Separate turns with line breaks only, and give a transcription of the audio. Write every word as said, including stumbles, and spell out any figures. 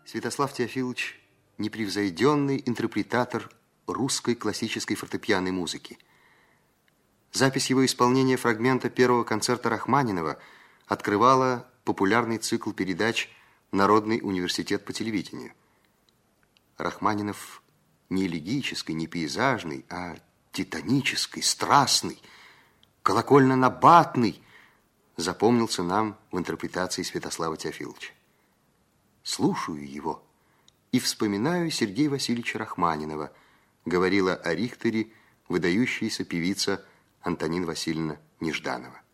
Святослав Теофилович – непревзойденный интерпретатор русской классической фортепианной музыки. Запись его исполнения фрагмента первого концерта Рахманинова открывала популярный цикл передач «Народный университет по телевидению». Рахманинов не элегический, не пейзажный, а титанический, страстный, колокольно-набатный запомнился нам в интерпретации Святослава Теофиловича. Слушаю его и вспоминаю Сергея Васильевича Рахманинова, говорила о Рихтере выдающаяся певица Антонина Васильевна Нежданова.